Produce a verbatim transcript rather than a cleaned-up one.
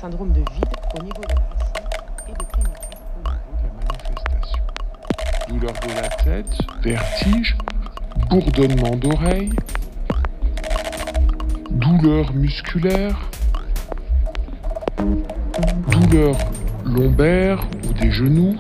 syndrome de vide au niveau de la racine et de plénitude au niveau de la manifestation. Douleur de la tête, vertige, bourdonnement d'oreille, douleur musculaire, douleur lombaire ou des genoux,